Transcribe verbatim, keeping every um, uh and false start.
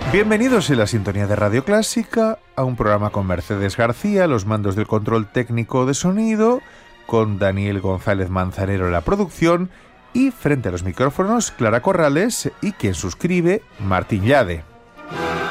Bienvenidos en la sintonía de Radio Clásica a un programa con Mercedes García, los mandos del control técnico de sonido, con Daniel González Manzanero en la producción y frente a los micrófonos Clara Corrales y quien suscribe, Martín Llade.